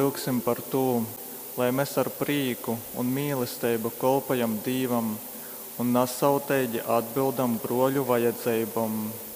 lūgsim par to, lai mēs ar prīku un mīlestību kolpojam Dīvam un nesautīgi atbildam broļu vajadzībām.